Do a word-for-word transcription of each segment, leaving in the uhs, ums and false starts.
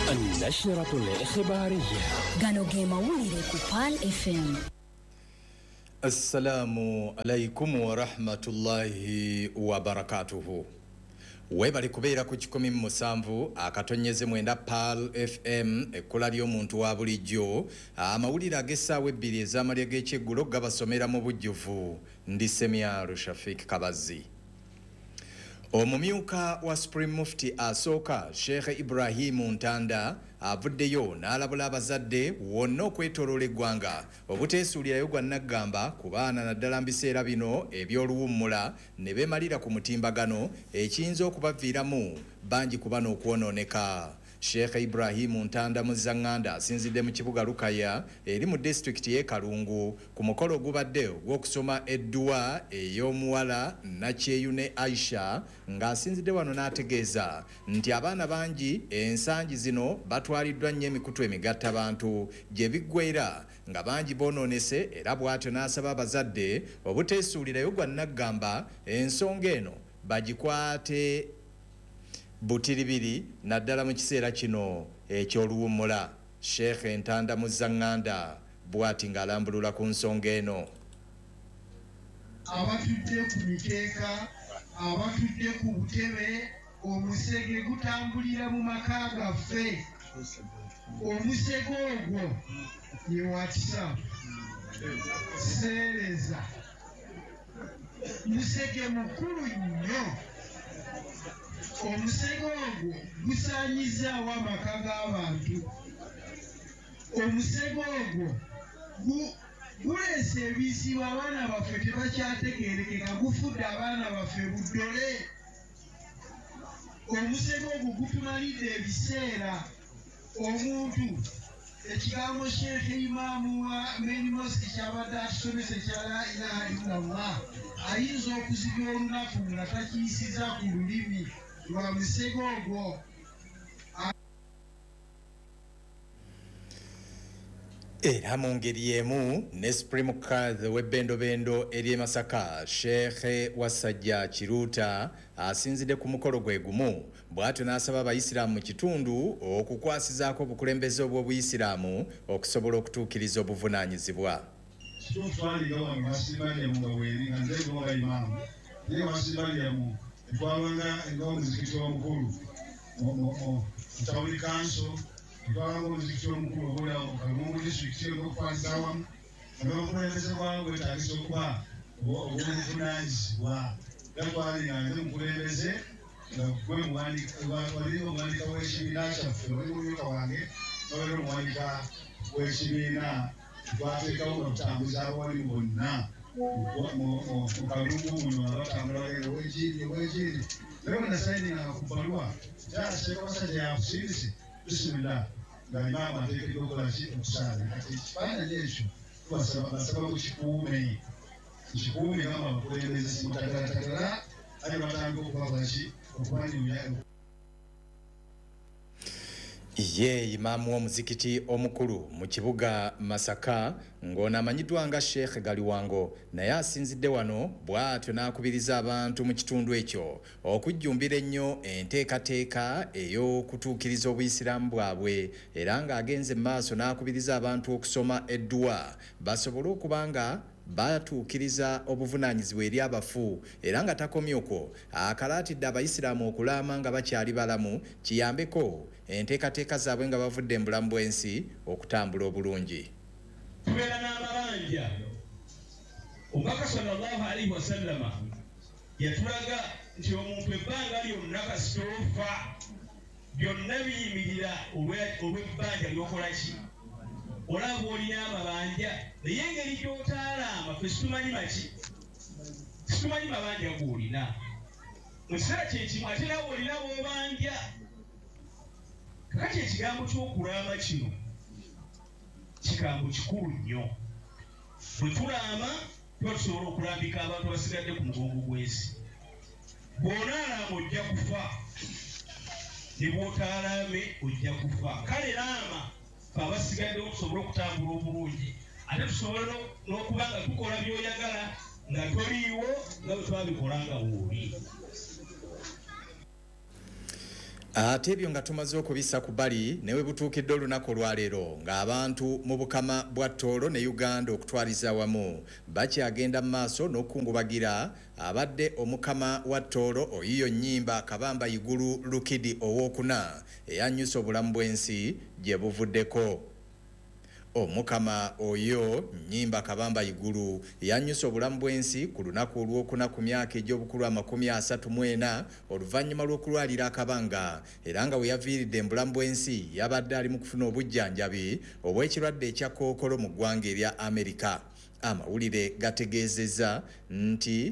النشرة الإخبارية غانوغي ماوليري كوبال اف ام. السلام عليكم ورحمة الله وبركاته. webali kubeera ku kikumi mu musanvu akatonyeze mwenda Pal F M ekkola ly'omuntu wa bulijjo amawulire ag'essaawa ebbiri ez'amalya g'ekyeggulo gabasomera mu bujjuvu ndi Semyaro Shafik Kabazi. Omumyuka wa Supreme Mufti asooka Sheikh Ibrahim Ntanda avuddeyo n'alabula abazadde wonna okwetoloola eggwanga obuteesuulirayo gwa naggamba ku baana naddala mu biseera bino eby'oluwummula ne beemalira ku mutimbagano ekiyinza okubaviiramu bangi ku bano okwonooneka. Sheikh Ibrahim Ntanda Muzaŋŋanda asinzidde mu kibuga Lukaya eri mu disitulikiti y'e Kalungu ku mukolo ogubadde ogw'okusoma edduwa ey'omuwala Nakyeyu ne Aisha ng'asinzidde wano n'ategeeza nti abaana bangi ensangi zino batwaliddwa nnyo emikutu emigattabantu gye biggweera nga bangi boonoonese, era bw'atyo n'asaba abazadde obuteesuulirayo gwa naggamba ensonga eno bagikwate butiribiri naddala mu kiseera kino eky'oluwummula. Sheikh Ntanda Muzaŋŋanda bw'ati ng'alambulula ku nsonga eno. Abatudde ku miteeka, abatudde ku butebe, omusege gutambulira mu maka gaffe. Omusege ogwo ye WhatsApp, seereza, musege mukulu nnyo. Omusege ogwo gusaanyizaawo amaka g'abantu. Omusege ogwo guleese ebiisibwa abaana baffe tebakyategeerekeka, gufudde abaana baffe buddole. Omusege ogwo gutumalidde ebiseera. Omuntu ekigambo Sheikh Imaamu wa Main Mosque kyabadde atusomesa ekya la ilaha illallah ayinza okuzibya olunaku nga takiyisiza ku lulimi lwa musege ogwo. Era mu ngeri y'emu ne Supreme Kadhi w'ebbendobendo ery'e Masaka Sheikh Wasajja Kiruuta asinzidde ku mukolo gwe gumu bw'atyo n'asaba abayisiraamu mu kitundu okukwasizaako obukulembeze obw'obuyisiraamu okusobola okutuukiriza obuvunaanyizibwa. Kitutwaliga wano Wasimbaliyamu nga weeri nga nze gwe imaamu naye Wasimbaliyamu etwalanga ng'omuzikiti omukulu mu Town Council, etwalanga omuzikiti omukulu obola mu Kalungu disitulikiti n'okukwasiza awamu n'obukulembeze bwawe bwetaagisa okuba obw'obuvunaanyizibwa. Gatwali nga nze mukulembeze nga gwe wali omuwandika w'ekibiina kyaffe, wali mumyuka wange n'oli omuwandika w'ekibiina. Twateekawo okutambuza abawali bonna mu Kalungu muno abatambula bagenda weekiri weekiri. Naye bwe nasayininga ku bbaluwa Sheikh Wasajja yakusirise bisimila nga imaamu ateekeddwa okukola ki okusaala. Kati ekifaananyi ekyo basaba mukikuume kikuume nga abakulembeze simutagalatagala ate batandika okubakola ki okubanyumya. Ye imaamu w'omuzikiti omukulu mu kibuga Masaka ng'ono amanyiddwa nga Sheikh Galiwango naye asinzidde wano bw'atyo n'akubiriza abantu mu kitundu ekyo okujjumbira ennyo enteekateeka ey'okutuukiriza obuyisiraamu bwabwe, era ng'agenze mu maaso n'akubiriza abantu okusoma edduwa basobole okuba nga batuukiriza obuvunaanyizibwa eri abafu, era nga takomye okwo akalaatidde abayisiraamu okulaama nga bakyali balamu kiyambeko enteekateeka zaabwe nga bavudde mu bulamu bw'ensi okutambula obulungi. Tubeera n'amabanja. Omubaka sallallahu alaihi wasallama yatulaga nti omuntu ebbanga lyonna kasitoofa byonna biyimirira olw'ebbanja ly'okola ki? Olaba olina amabanja naye engeri gy'otaalaama ffe situmanyi maki, situmanyi mabanja g'olina mu kiseera kyekimu ate nawe olina b'obanja. Kakati ekigambo ky'okulaama kino kigambo kikulu nnyo. Bwe tulaama tuba tusobola okulambika abantu abasigadde ku mugongo gw'ensi. Bw'onaalaama ojja kufa, ne bw'otaalaame ojja kufa. Kale laama abasigadde okusobola okutambula obulungi ate tusobola n'okuba nga tukola by'oyagala nga toliiwo nga bwe twabikola nga wooli. Ate ebyo nga tumaze okubissa ku bbali ne we butuukidde olunaku olwaleero ng'abantu mu bukama bwa Tooro ne Uganda okutwaliza wamu bakyagenda mu maaso n'okukungubagira abadde omukama wa Tooro Oyiyo Nnyimba Kabamba Igulu Lukidi owookuna eyannyusa obulamu bw'ensi gye buvuddeko. Omukama oyo Nnyimba Kabamba Igulu yanyusa obulamu bw'ensi ku lunaku olwokuna ku myaka egy'obukulu amakumi asatu mu ena oluvannyuma lw'okulwalira akabanga era nga we yaviiridde mu bulamu bw'ensi yabadde ali mu kufuna obujjanjabi obw'ekirwadde ekya kkookolo mu ggwanga erya Amerika. Amawulire gategeezezza nti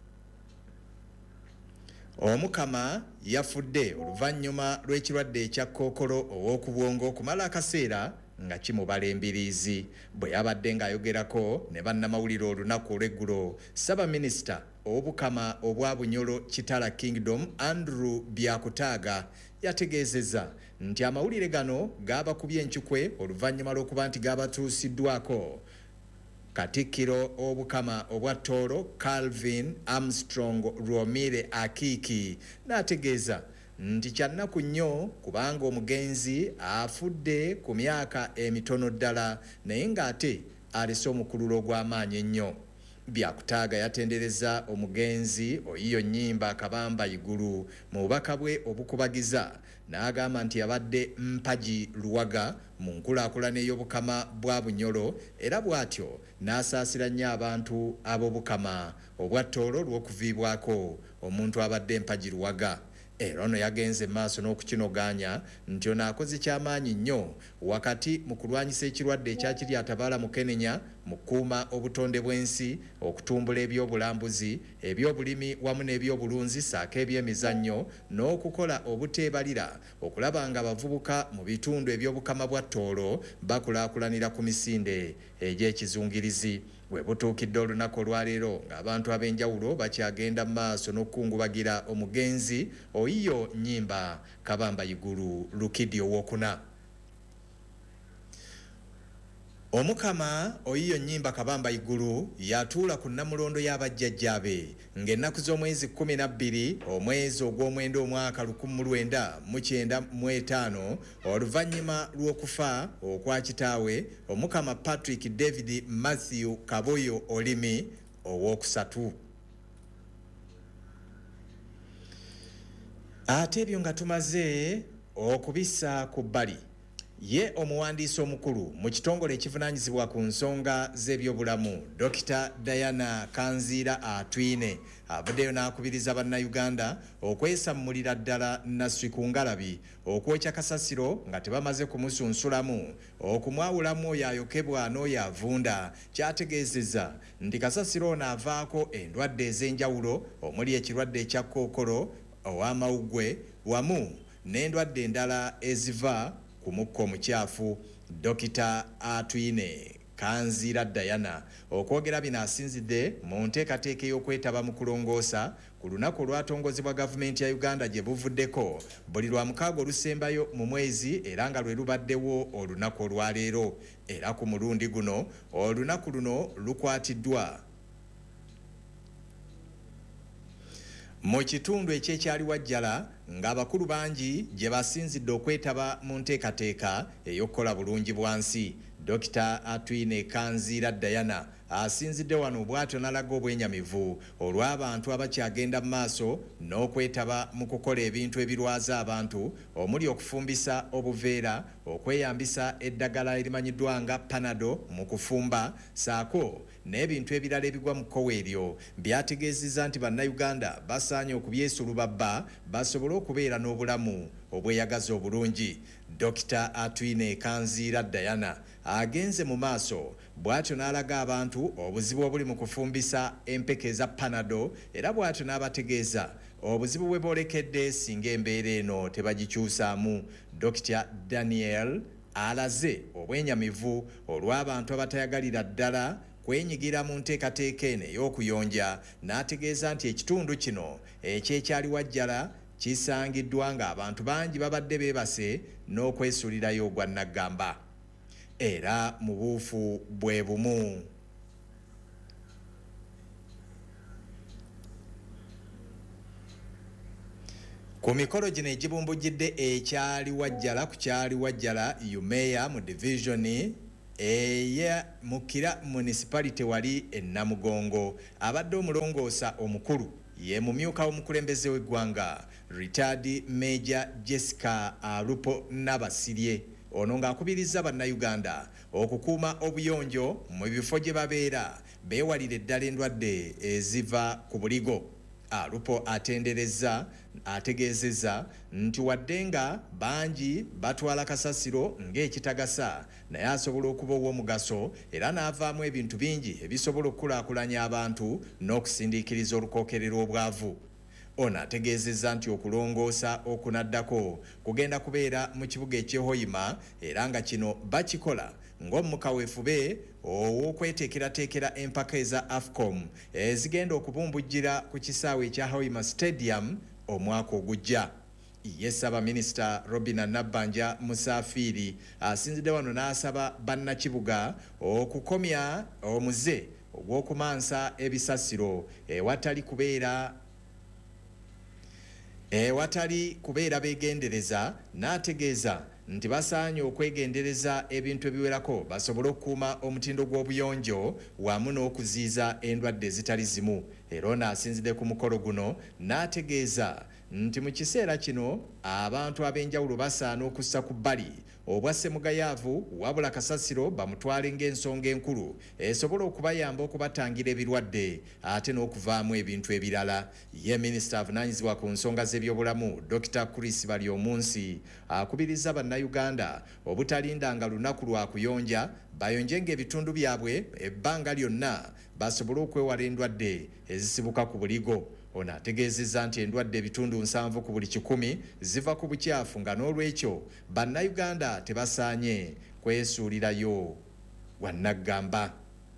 omukama yafudde oluvannyuma lw'ekirwadde ekya kkookolo ow'oku bwongo okumala akaseera nga kimubala embiriizi. Bwe yabadde ng'ayogerako ne bannamawulire olunaku olw'eggulo, Ssabaminisita ow'obukama obwa Bunyoro Kitala Kingdom Andrew Byakutaaga yategeezezza nti amawulire gano gaabakubye enkyukwe oluvannyuma lw'okuba nti gaabatuusiddwako Katikkiro obukama obwa Tooro Calvin Armstrong Rwomire Akiki n'ategeeza nti kyannaku nnyo kubanga omugenzi afudde ku myaka emitono ddala naye ng'ate alese omukululo ogw'amaanyi ennyo. Byakutaaga yatendereza omugenzi Oyiyo Nnyimba Kabamba Igulu mu bubaka bwe obukubagiza n'agamba nti yabadde mpagi luwaga mu nkulaakulana ey'obukama bwa Bunyoro era bw'atyo n'asaasira nnyo abantu ab'obukama obwa Tooro lw'okuviibwako omuntu abadde mpagi luwaga. Era ono yagenze maaso n'okukinoganya nti ono akoze ky'amaanyi nnyo wakati mu kulwanyisa ekirwadde ekyakiri atabaala mu Kenenya mu kukuuma obutonde bw'ensi, okutumbula ebyobulambuzi, ebyobulimi wamu n'ebyobulunzi ssaako ebyemizannyo n'okukola obuteebalira okulaba nga abavubuka mu bitundu eby'obukama bwa Tooro bakulaakulanira ku misinde egy'ekizungirizi. Bwe butuukidde olunaku olwaleero ng'abantu ab'enjawulo bakyagenda mu maaso n'okukungubagira omugenzi Oyiyo Nnyimba Kabamba Igulu Lukidi owookuna. Omukama Oyiyo Nnyimba Kabamba Igulu yatuula ku nnamulondo y'abajjajjaabe ng'ennaku z'omwezi kkumi na bbiri omwezi ogw'omwenda omwaka lukumi mu lwenda mu kyenda mu etaano oluvannyuma lw'okufa okwa kitaawe Omukama Patrick David Matthew Kaboyo Olimi owookusatu. Ate ebyo nga tumaze okubissa ku bbali, ye omuwandiisi omukulu mu kitongole ekivunaanyizibwa ku nsonga z'ebyobulamu Dokita Diana Kanziira Atwine avuddeyo n'akubiriza bannayuganda okwesammulira ddala Nasswi ku ngalabi okwokya kasasiro nga tebamaze kumusunsulamu okumwawulamu oyo ayokebwa n'oyo avunda. Kyategeezezza nti kasasiro ono avaako endwadde ez'enjawulo omuli ekirwadde ekya kkookolo ow'amawuggwe wamu n'endwadde endala eziva ku mukka omukyafu. Dokita Atwine Kanziira Diana okwogera bino asinzidde mu nteekateeka ey'okwetaba mu kulongoosa ku lunaku olwatongozebwa gavumenti ya Uganda gye buvuddeko buli lwa mukaaga olusembayo mu mwezi era nga lwe lubaddewo olunaku olwaleero. Era ku mulundi guno olunaku luno lukwatiddwa mu kitundu ekyekyali Wajjala ng'abakulu bangi gye basinzidde okwetaba mu nteekateeka ey'okukola bulungi bwansi. Dokita Atwine Kanziira Diana asinzidde wano bw'atyo n'alaga obwenyamivu olw'abantu abakyagenda mu maaso n'okwetaba mu kukola ebintu ebirwaza abantu omuli okufumbisa obuveera, okweyambisa eddagala erimanyiddwa nga Panado mu kufumba saako n'ebintu ebirala ebigwa mu kkowe eryo. Byategeezezza nti bannayuganda basaanye okubyesulubabba basobole okubeera n'obulamu obweyagaza obulungi. Dokita Atwine Kanziira Diana agenze mu maaso bw'atyo n'alaga abantu obuzibu obuli mu kufumbisa empeke eza Panado era bw'atyo n'abategeeza obuzibu bwe bwolekedde singa embeera eno tebagikyusaamu. Dokita Daniel alaze obwenyamivu olw'abantu abatayagalira ddala kwenyigira mu nteekateeka eno ey'okuyonja n'ategeeza nti ekitundu kino ekyekyali Wajjala kisangiddwa ng'abantu bangi babadde beebase n'okwesulirayo ogwa naggamba. Era mu buufu bwe bumu ku mikolo gino egibumbujjidde ekyali wajjala ku kyali wajjala Umeya mu division eya Mukira municipality wali e Namugongo. Abadde omulongoosa omukulu ye mumyuka w'omukulembeze w'eggwanga retired Major Jessica Alupo Nabasirye. Ono ng'akubiriza bannayuganda okukuuma obuyonjo mu bifo gye babeera beewalira eddala endwadde eziva ku buligo. Alupo atendereza ategeezezza nti wadde nga bangi batwala kasasiro ng'ekitagasa naye asobola okuba ow'omugaso era n'avaamu ebintu bingi ebisobola okukulaakulanya abantu n'okusindiikiriza olukookerero obwavu. Ono ategeezezza nti okulongoosa okunaddako kugenda kubeera mu kibuga eky'e Hoima era nga kino bakikola ng'omukaweefube ow'okweteekerateekera empaka eza AFCON ezigenda okubumbujjira ku kisaawe ekya Hoima Stadium omwaka ogujja. Ye Ssaabaminisita Robinah Nabbanja Musafiri asinzidde wano n'asaba bannakibuga okukomya omuze ogw'okumansa ebisasiro ewatali kubeera ewatali kubeera beegendereza. N'ategeeza nti basaanye okwegendereza ebintu ebiwerako basobole okukuuma omutindo gw'obuyonjo wamu n'okuziiza endwadde ezitali zimu. Era ono asinzidde ku mukolo guno n'ategeeza nti mu kiseera kino abantu ab'enjawulo basaana okussa ku bbali obwa ssemugayaavu wabula kasasiro bamutwale ng'ensonga enkulu esobola okubayamba okubatangira ebirwadde ate n'okuvaamu ebintu ebirala. Ye minisita avunaanyizibwa ku nsonga z'ebyobulamu Dokita Chris Balyomunsi akubiriza bannayuganda obutalindanga lunaku lwa kuyonja bayonjenga ebitundu byabwe ebbanga lyonna basobole okwewala endwadde ezisibuka ku buligo. Ono ategeezezza nti endwadde ebitundu nsanvu ku buli kikumi ziva ku bukyafu nga n'olwekyo bannayuganda tebasaanye kwesuulirayo wannaggamba.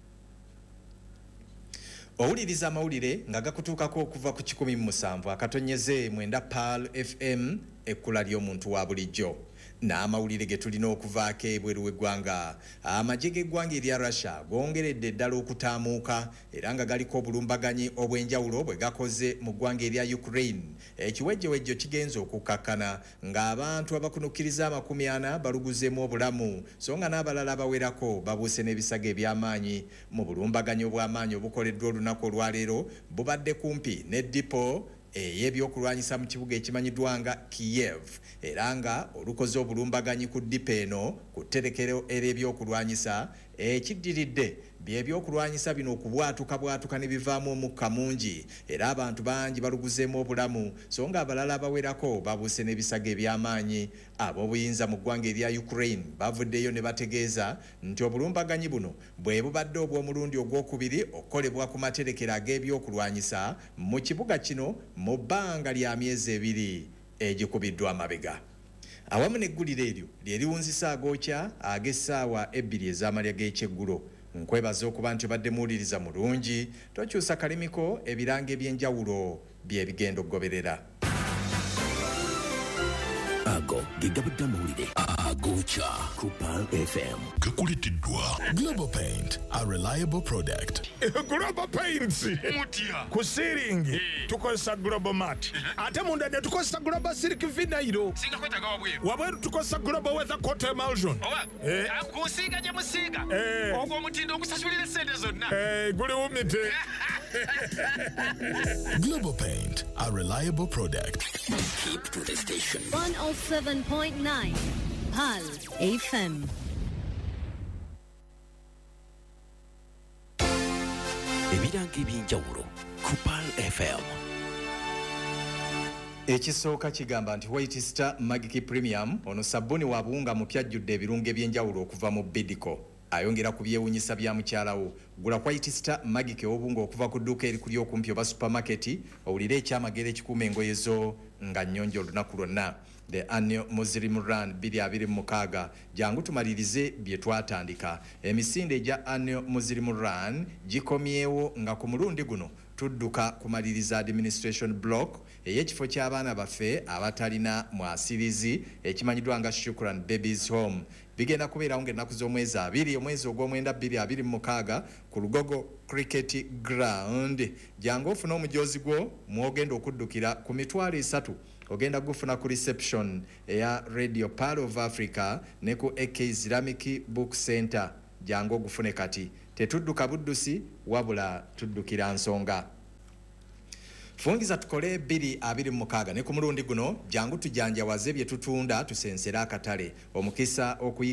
Owuliriza amawulire nga gakutuukako okuva ku kikumi mu musanvu akatonyeze mwenda Pearl F M ekkula ly'omuntu wa bulijjo. N'amawulire ge tulina okuvaako ebweru w'eggwanga. Amagye g'eggwanga erya Russia gongeredde eddala okutaamuuka era nga galiko obulumbaganyi obw'enjawulo bwe gakoze mu ggwanga erya Ukraine. Ekiwejjewejjo kigenze okukkakkana ng'abantu abakunukkiriza amakumi ana baluguzeemu obulamu so nga n'abalala bawerako babuuse n'ebisago eby'amaanyi mu bulumbaganyi obw'amaanyi obukoleddwa olunaku olwaleero bubadde kumpi ne dipo ey'ebyokulwanyisa mu kibuga ekimanyiddwa nga Kiev era nga olukoze obulumbaganyi ku dipo eno ku tterekero ery'ebyokulwanyisa ekiddiridde by'ebyokulwanyisa bino okubwatuka bwatuka ne bivaamu omukka mungi era abantu bangi baluguzeemu obulamu so nga abalala abawerako babuuse n'ebisago eby'amaanyi. Ab'obuyinza mu ggwanga erya Ukraine bavuddeyo ne bategeeza nti obulumbaganyi buno bwe bubadde obw'omulundi ogwokubiri okukolebwa ku materekero ag'ebyokulwanyisa mu kibuga kino mu bbanga lya myezi ebiri egikubiddwa amabega. Awamu n'egguliro eryo lye liwunzisa agookya ag'essaawa ebbiri ez'amalya g'ekyeggulo. Nkwebaza okuba nti obadde muwuliriza mulungi tokyusa kalimiko ebiranga eby'enjawulo bye bigenda okugoberera. Ago gigabudde amawulire agookya ku Pearl F M. Gakulitiddwa Global Paint, a reliable product. Global Paints Mutia ku ceiling tukozesa Global Mat ate munda ne tukozesa Global Silk Vinyl singa kwetaga wabweru wabweru tukozesa Global Weather Coat Emulsion owa eh kusinga gye musiga eh ogwo omutindo okusasulira sente zonna eh guli umite. Global Paint, a reliable product. Keep to the station. one oh seven point nine Pearl F M. Ebiranga eby'enjawulo ku Pearl F M. Ekisooka kigamba nti White Star Magic Premium ono sabuni wa buwunga mupyajjudde ebirungo eby'enjawulo okuva mu Bidco. Ayongera ku byewunyisa bya mukyalawo. Gula White Star Magic obunga okuva ku dduuka erikuli okumpi oba supermarket owulire ekyamagero ekikuuma engoye zo nga nnyonjo olunaku lwonna. The annual Muslim Run bbiri abiri mu mukaaga jangu tumalirize bye twatandika. Emisinde egya annual Muslim Run gikomyewo nga ku mulundi guno tudduka kumaliriza administration block ey'ekifo ky'abaana baffe abatalina mwasirizi ekimanyiddwa nga Shukran Babies Home. Bigenda kubeerawo ng'ennaku z'omwezi abiri omwezi ogw'omwenda bbiri abiri mu mukaaga ku Lugogo Cricket Ground. Jangu ofuna omujoozi gwo mwogenda okuddukira ku mitwalo esatu ogenda gufuna ku reception eya Radio Pearl of Africa ne ku A K Islamic Book Center. Jangu ogufune kati. Tetudduka buddusi wabula tuddukira nsonga. Fungiza tukole bbiri abiri mu mukaaga ne ku mulundi guno jangu tujanjawaze bye tutunda tusensera akatale omukisa okuyi